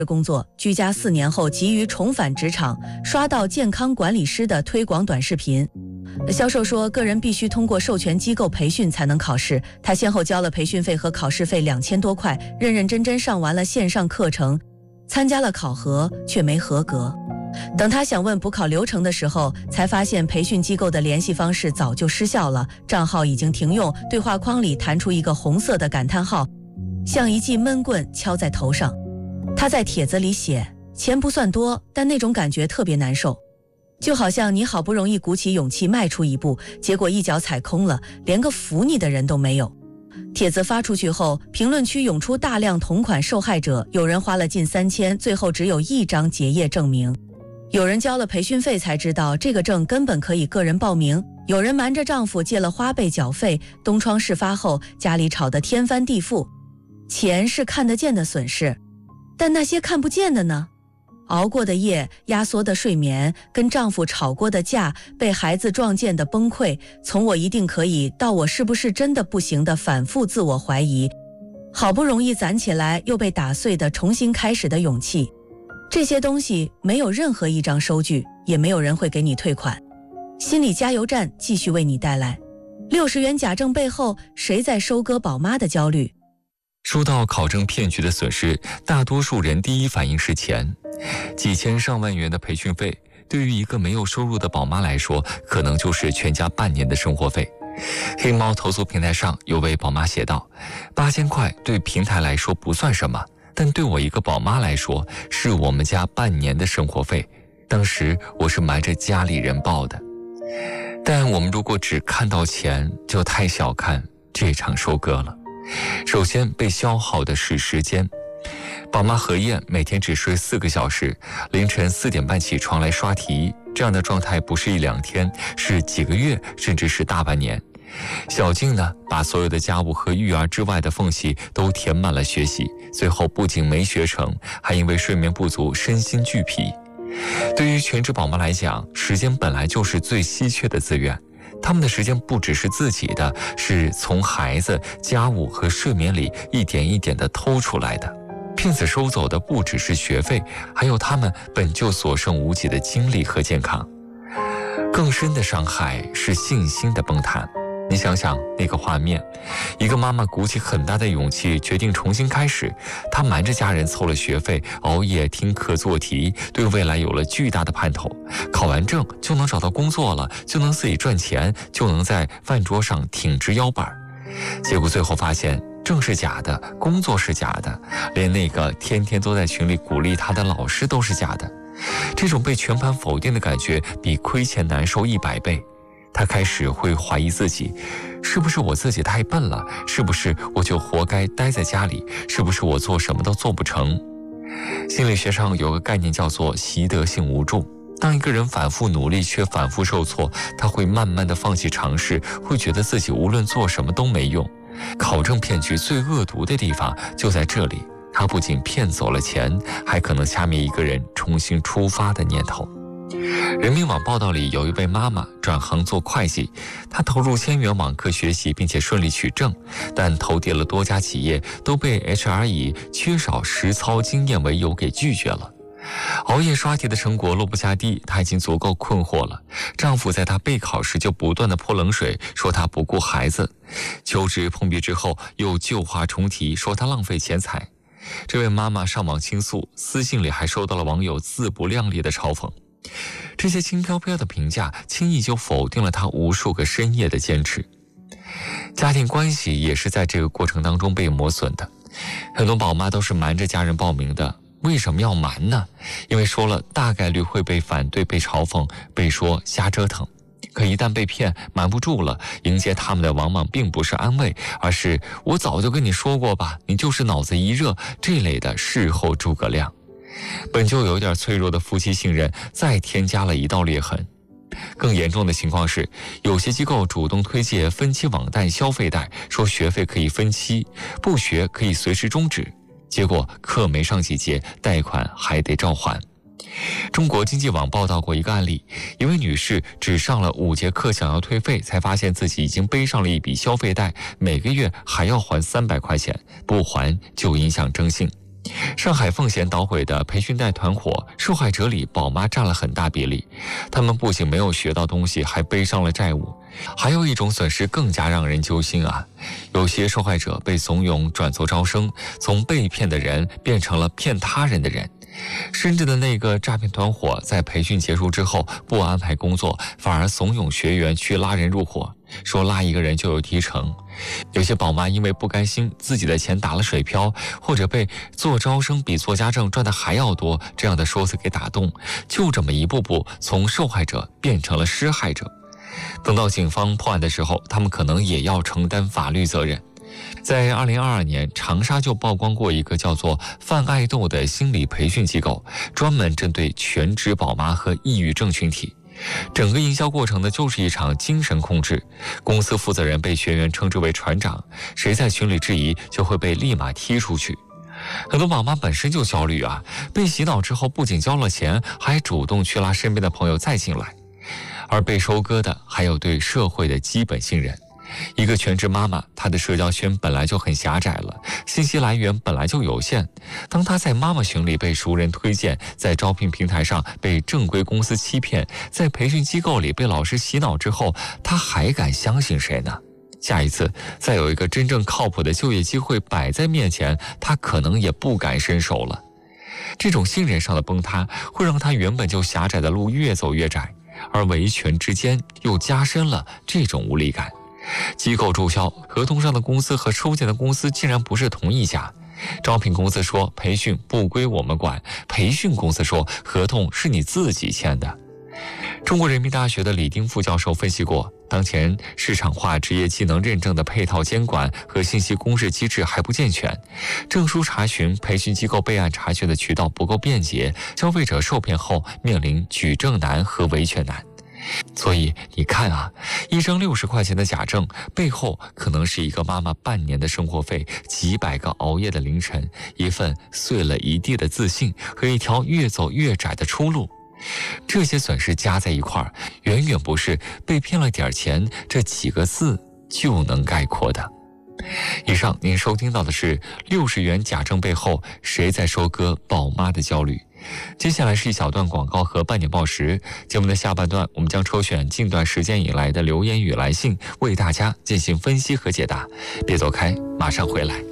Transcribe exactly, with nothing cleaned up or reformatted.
工作，居家四年后急于重返职场，刷到健康管理师的推广短视频。销售说，个人必须通过授权机构培训才能考试。他先后交了培训费和考试费两千多块，认认真真上完了线上课程，参加了考核，却没合格。等他想问补考流程的时候，才发现培训机构的联系方式早就失效了，账号已经停用，对话框里弹出一个红色的感叹号，像一记闷棍敲在头上。他在帖子里写，钱不算多，但那种感觉特别难受，就好像你好不容易鼓起勇气迈出一步，结果一脚踩空了，连个扶你的人都没有。帖子发出去后，评论区涌出大量同款受害者，有人花了近三千，最后只有一张结业证明；有人交了培训费才知道这个证根本可以个人报名；有人瞒着丈夫借了花呗缴费，东窗事发后家里吵得天翻地覆。钱是看得见的损失，但那些看不见的呢？熬过的夜，压缩的睡眠，跟丈夫吵过的架，被孩子撞见的崩溃，从我一定可以到我是不是真的不行的反复自我怀疑，好不容易攒起来又被打碎的重新开始的勇气。这些东西没有任何一张收据，也没有人会给你退款。心理加油站继续为你带来六十元假证背后谁在收割宝妈的焦虑。 说到考证骗局的损失，大多数人第一反应是钱。几千上万元的培训费，对于一个没有收入的宝妈来说，可能就是全家半年的生活费。黑猫投诉平台上有位宝妈写道，八千块对平台来说不算什么，但对我一个宝妈来说，是我们家半年的生活费。当时我是瞒着家里人报的。但我们如果只看到钱，就太小看这场收割了。首先被消耗的是时间。宝妈何燕每天只睡四个小时，凌晨四点半起床来刷题，这样的状态不是一两天，是几个月，甚至是大半年。小静呢，把所有的家务和育儿之外的缝隙都填满了学习，最后不仅没学成，还因为睡眠不足身心俱疲。对于全职宝妈来讲，时间本来就是最稀缺的资源，他们的时间不只是自己的，是从孩子、家务和睡眠里一点一点地偷出来的。骗子收走的不只是学费，还有他们本就所剩无几的精力和健康。更深的伤害是信心的崩塌。你想想那个画面，一个妈妈鼓起很大的勇气决定重新开始，她瞒着家人凑了学费，熬夜听课做题，对未来有了巨大的盼头，考完证就能找到工作了，就能自己赚钱，就能在饭桌上挺直腰板。结果最后发现证是假的，工作是假的，连那个天天都在群里鼓励她的老师都是假的。这种被全盘否定的感觉比亏钱难受一百倍。他开始会怀疑自己，是不是我自己太笨了？是不是我就活该待在家里？是不是我做什么都做不成？心理学上有个概念叫做习得性无助。当一个人反复努力却反复受挫，他会慢慢的放弃尝试，会觉得自己无论做什么都没用。考证骗局最恶毒的地方就在这里，他不仅骗走了钱，还可能掐灭一个人重新出发的念头。人民网报道里有一位妈妈转行做会计，她投入千元网课学习并且顺利取证，但投递了多家企业都被 H R 以缺少实操经验为由给拒绝了。熬夜刷题的成果落不下地，她已经足够困惑了。丈夫在她备考时就不断的泼冷水，说她不顾孩子。求职碰壁之后又旧话重提，说她浪费钱财。这位妈妈上网倾诉，私信里还收到了网友自不量力的嘲讽。这些轻飘飘的评价轻易就否定了她无数个深夜的坚持。家庭关系也是在这个过程当中被磨损的。很多宝妈都是瞒着家人报名的，为什么要瞒呢？因为说了大概率会被反对、被嘲讽、被说瞎折腾。可一旦被骗，瞒不住了，迎接他们的往往并不是安慰，而是我早就跟你说过吧，你就是脑子一热，这类的事后诸葛亮。本就有点脆弱的夫妻信任再添加了一道裂痕。更严重的情况是，有些机构主动推介分期网贷、消费贷，说学费可以分期，不学可以随时终止，结果课没上几节，贷款还得照还。中国经济网报道过一个案例，一位女士只上了五节课想要退费，才发现自己已经背上了一笔消费贷，每个月还要还三百块钱，不还就影响征信。 上海奉贤捣毁的培训贷团伙，受害者里宝妈占了很大比例。他们不仅没有学到东西，还背上了债务。还有一种损失更加让人揪心啊！有些受害者被怂恿转做招生，从被骗的人变成了骗他人的人。深圳的那个诈骗团伙在培训结束之后不安排工作，反而怂恿学员去拉人入伙，说拉一个人就有提成。有些宝妈因为不甘心自己的钱打了水漂，或者被做招生比做家政赚的还要多这样的说辞给打动，就这么一步步从受害者变成了施害者。等到警方破案的时候，他们可能也要承担法律责任。在二零二二年，长沙就曝光过一个叫做范爱豆的心理培训机构，专门针对全职宝妈和抑郁症群体。整个营销过程呢，就是一场精神控制。公司负责人被学员称之为船长，谁在群里质疑，就会被立马踢出去。很多宝妈本身就焦虑啊，被洗脑之后不仅交了钱，还主动去拉身边的朋友再进来。而被收割的还有对社会的基本信任。一个全职妈妈，她的社交圈本来就很狭窄了，信息来源本来就有限。当她在妈妈群里被熟人推荐，在招聘平台上被正规公司欺骗，在培训机构里被老师洗脑之后，她还敢相信谁呢？下一次再有一个真正靠谱的就业机会摆在面前，她可能也不敢伸手了。这种信任上的崩塌，会让她原本就狭窄的路越走越窄，而维权之间又加深了这种无力感。机构注销，合同上的公司和收件的公司竟然不是同一家。招聘公司说培训不归我们管，培训公司说合同是你自己签的。中国人民大学的李丁副教授分析过，当前市场化职业技能认证的配套监管和信息公示机制还不健全，证书查询、培训机构备案查询的渠道不够便捷，消费者受骗后面临举证难和维权难。所以你看啊，一张六十块钱的假证背后可能是一个妈妈半年的生活费，几百个熬夜的凌晨，一份碎了一地的自信和一条越走越窄的出路。这些损失加在一块儿，远远不是被骗了点钱这几个字就能概括的。以上您收听到的是六十元假证背后谁在收割宝妈的焦虑。接下来是一小段广告和半点报时。节目的下半段，我们将抽选近段时间以来的留言与来信，为大家进行分析和解答。别走开，马上回来。